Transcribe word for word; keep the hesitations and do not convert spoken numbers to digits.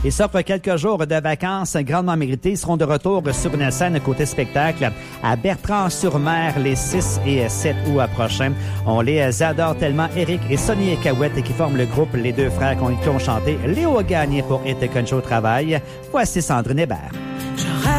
Ils s'offrent quelques jours de vacances grandement méritées. Ils seront de retour sur une scène côté spectacle à Bertrand-sur-Mer les six et sept août prochains. On les adore tellement. Eric et Sonny Cahouette qui forment le groupe Les Deux Frères qui ont chanté Léo a gagné pour It Concho au travail. Voici Sandrine Hébert.